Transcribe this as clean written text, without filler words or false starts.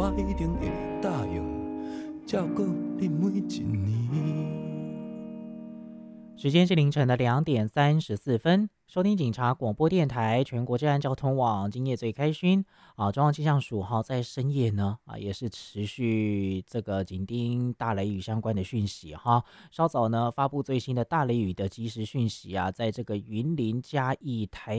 我一定会答应照顾你每一年。 时间是凌晨的2点34分，收听警察广播电台全国治安交通网，今夜最开勋中央气象署在深夜呢也是持续这个紧盯大雷雨相关的讯息稍早呢发布最新的大雷雨的即时讯息在这个云林嘉义台